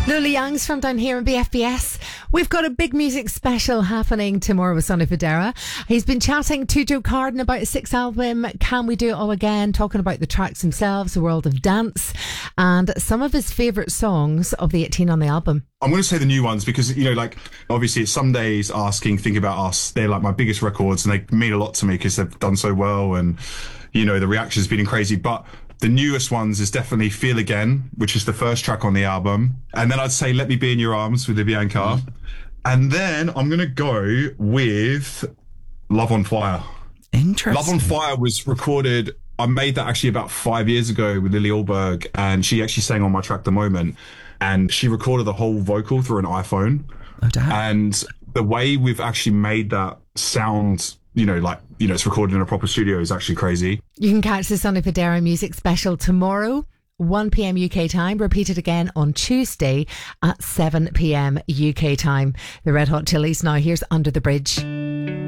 Lula Young's from down here in BFBS. We've got a big music special happening tomorrow with Sonny Fodera. He's been chatting to Joe Carden about his sixth album, Can We Do It All Again, talking about the tracks themselves, the world of dance, and some of his favourite songs of the 18 on the album. I'm going to say the new ones because, you know, like, obviously it's Some Days, Asking, Think About Us. They're like my biggest records and they mean a lot to me because they've done so well and, you know, the reaction's been crazy. But the newest ones is definitely Feel Again, which is the first track on the album. And then I'd say Let Me Be in Your Arms with Bianca. Mm. And then I'm going to go with Love on Fire. Interesting. Love on Fire was recorded, I made that actually about 5 years ago with Lily Alberg, and she actually sang on my track The Moment. And she recorded the whole vocal through an iPhone. Oh, damn. And the way we've actually made that sound, you know, like, you know, it's recorded in a proper studio is actually crazy. You can catch the Sonny Fodera music special tomorrow, 1 p.m. UK time, repeated again on Tuesday at 7 p.m. UK time. The Red Hot Chilies now. Here's Under the Bridge.